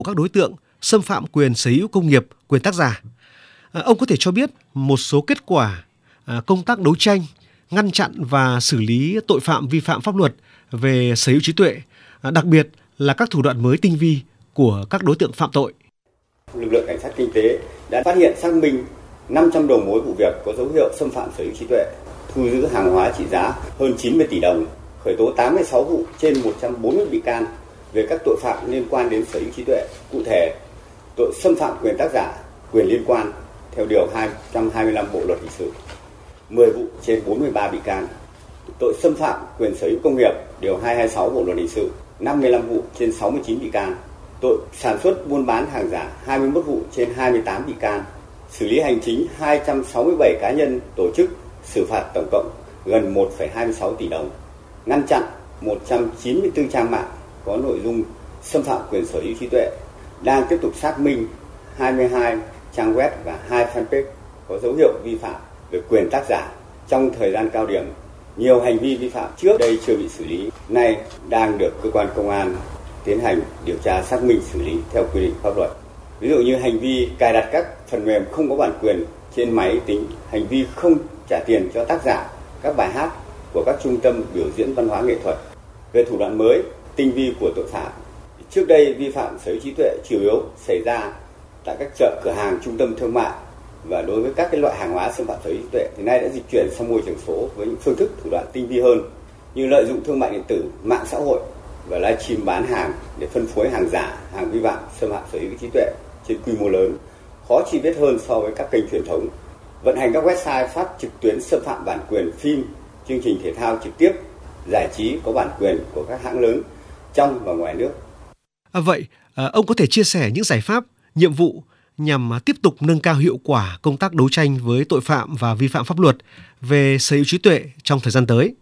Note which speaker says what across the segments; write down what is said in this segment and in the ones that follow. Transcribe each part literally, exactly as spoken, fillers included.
Speaker 1: của các đối tượng xâm phạm quyền sở hữu công nghiệp, quyền tác giả. À, ông có thể cho biết một số kết quả à, công tác đấu tranh, ngăn chặn và xử lý tội phạm vi phạm pháp luật về sở hữu trí tuệ, à, đặc biệt là các thủ đoạn mới tinh vi của các đối tượng phạm tội.
Speaker 2: Lực lượng cảnh sát kinh tế đã phát hiện xác minh năm trăm đầu mối vụ việc có dấu hiệu xâm phạm sở hữu trí tuệ, thu giữ hàng hóa trị giá hơn chín mươi tỷ đồng, khởi tố tám mươi sáu vụ trên một trăm bốn mươi bị can về các tội phạm liên quan đến sở hữu trí tuệ. Cụ thể, tội xâm phạm quyền tác giả, quyền liên quan theo điều hai trăm hai mươi lăm Bộ luật hình sự, mười vụ trên bốn mươi ba bị can. Tội xâm phạm quyền sở hữu công nghiệp, điều hai trăm hai mươi sáu Bộ luật hình sự, năm mươi lăm vụ trên sáu mươi chín bị can. Tội sản xuất buôn bán hàng giả, hai mươi mốt vụ trên hai mươi tám bị can. Xử lý hành chính hai trăm sáu mươi bảy cá nhân, tổ chức, xử phạt tổng cộng gần một phẩy hai mươi sáu tỷ đồng. Ngăn chặn một trăm chín mươi tư trang mạng có nội dung xâm phạm quyền sở hữu trí tuệ. Đang tiếp tục xác minh hai mươi hai trang web và hai fanpage có dấu hiệu vi phạm về quyền tác giả. Trong thời gian cao điểm, nhiều hành vi vi phạm trước đây chưa bị xử lý, nay đang được cơ quan công an tiến hành điều tra xác minh xử lý theo quy định pháp luật. Ví dụ như hành vi cài đặt các phần mềm không có bản quyền trên máy tính, hành vi không trả tiền cho tác giả các bài hát của các trung tâm biểu diễn văn hóa nghệ thuật. Về thủ đoạn mới, tinh vi của tội phạm, trước đây vi phạm sở hữu trí tuệ chủ yếu xảy ra tại các chợ, cửa hàng, trung tâm thương mại, và đối với các cái loại hàng hóa xâm phạm sở hữu trí tuệ thì nay đã dịch chuyển sang môi trường số với những phương thức thủ đoạn tinh vi hơn, như lợi dụng thương mại điện tử, mạng xã hội và livestream bán hàng để phân phối hàng giả, hàng vi phạm xâm phạm sở hữu trí tuệ trên quy mô lớn, khó truy vết hơn so với các kênh truyền thống. Vận hành các website phát trực tuyến xâm phạm bản quyền phim, chương trình thể thao trực tiếp, giải trí có bản quyền của các hãng lớn trong và ngoài nước.
Speaker 1: À, vậy à, ông có thể chia sẻ những giải pháp, nhiệm vụ nhằm tiếp tục nâng cao hiệu quả công tác đấu tranh với tội phạm và vi phạm pháp luật về sở hữu trí tuệ trong thời gian tới?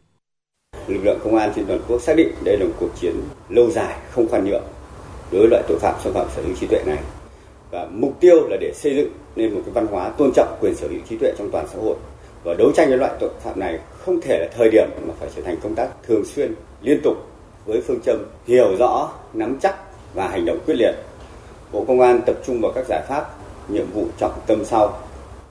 Speaker 2: Lực lượng công an trên toàn quốc xác định đây là một cuộc chiến lâu dài, không khoan nhượng đối với loại tội phạm xâm phạm sở hữu trí tuệ này, và mục tiêu là để xây dựng nên một cái văn hóa tôn trọng quyền sở hữu trí tuệ trong toàn xã hội. Và đấu tranh với loại tội phạm này không thể là thời điểm mà phải trở thành công tác thường xuyên, liên tục với phương châm hiểu rõ, nắm chắc và hành động quyết liệt. Bộ Công an tập trung vào các giải pháp, nhiệm vụ trọng tâm sau.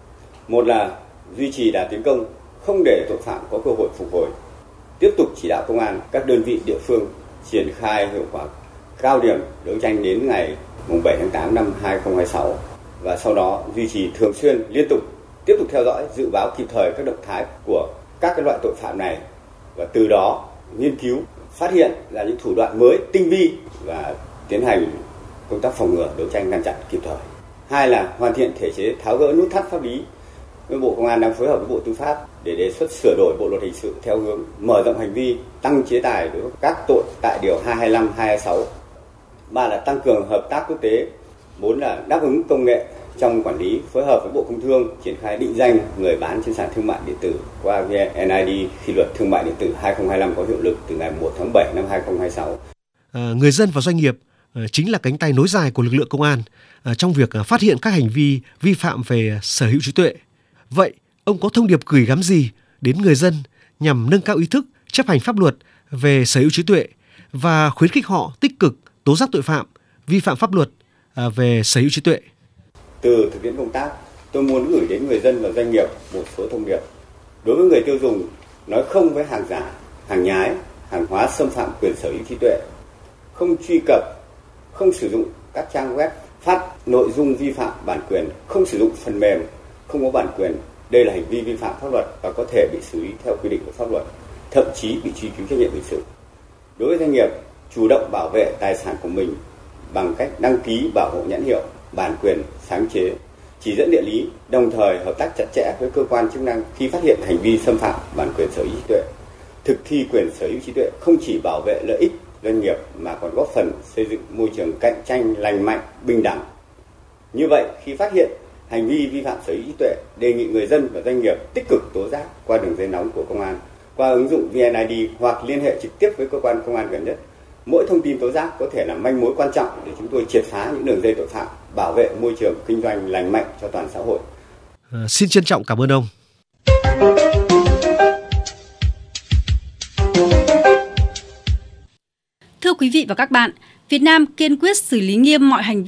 Speaker 2: Một là duy trì đà tiến công, không để tội phạm có cơ hội phục hồi. Tiếp tục chỉ đạo công an các đơn vị địa phương triển khai hiệu quả cao điểm đấu tranh đến ngày bảy tháng tám năm hai không hai sáu, và sau đó duy trì thường xuyên, liên tục tiếp tục theo dõi, dự báo kịp thời các động thái của các cái loại tội phạm này, và từ đó nghiên cứu, phát hiện ra những thủ đoạn mới, tinh vi và tiến hành công tác phòng ngừa, đấu tranh ngăn chặn kịp thời. Hai là hoàn thiện thể chế, tháo gỡ nút thắt pháp lý. Bộ Công an đang phối hợp với Bộ Tư pháp để đề xuất sửa đổi Bộ luật hình sự theo hướng mở rộng hành vi, tăng chế tài đối với các tội tại điều hai trăm hai mươi lăm, hai trăm hai mươi sáu. Ba là tăng cường hợp tác quốc tế. Bốn là đáp ứng công nghệ trong quản lý, phối hợp với Bộ Công Thương triển khai định danh người bán trên sàn thương mại điện tử qua vê en i đê khi luật thương mại điện tử hai không hai lăm có hiệu lực từ ngày một tháng bảy năm hai không hai sáu.
Speaker 1: À, người dân và doanh nghiệp à, chính là cánh tay nối dài của lực lượng công an à, trong việc à, phát hiện các hành vi vi phạm về sở hữu trí tuệ. Vậy, ông có thông điệp gửi gắm gì đến người dân nhằm nâng cao ý thức chấp hành pháp luật về sở hữu trí tuệ và khuyến khích họ tích cực tố giác tội phạm, vi phạm pháp luật à, về sở hữu trí tuệ?
Speaker 2: Từ thực tiễn công tác, tôi muốn gửi đến người dân và doanh nghiệp một số thông điệp. Đối với người tiêu dùng, nói không với hàng giả, hàng nhái, hàng hóa xâm phạm quyền sở hữu trí tuệ, không truy cập, không sử dụng các trang web phát nội dung vi phạm bản quyền, không sử dụng phần mềm không có bản quyền. Đây là hành vi vi phạm pháp luật và có thể bị xử lý theo quy định của pháp luật, thậm chí bị truy cứu trách nhiệm hình sự. Đối với doanh nghiệp, chủ động bảo vệ tài sản của mình bằng cách đăng ký bảo hộ nhãn hiệu, bản quyền, sáng chế, chỉ dẫn địa lý, đồng thời hợp tác chặt chẽ với cơ quan chức năng khi phát hiện hành vi xâm phạm bản quyền sở hữu trí tuệ. Thực thi quyền sở hữu trí tuệ không chỉ bảo vệ lợi ích doanh nghiệp mà còn góp phần xây dựng môi trường cạnh tranh lành mạnh, bình đẳng. Như vậy, khi phát hiện hành vi vi phạm sở hữu trí tuệ, đề nghị người dân và doanh nghiệp tích cực tố giác qua đường dây nóng của công an, qua ứng dụng vê en i đê hoặc liên hệ trực tiếp với cơ quan công an gần nhất. Mỗi thông tin tố giác có thể là manh mối quan trọng để chúng tôi triệt phá những đường dây tội phạm, bảo vệ môi trường kinh doanh lành mạnh cho toàn xã hội.
Speaker 1: À, xin trân trọng cảm ơn ông.
Speaker 3: Thưa quý vị và các bạn, Việt Nam kiên quyết xử lý nghiêm mọi hành vi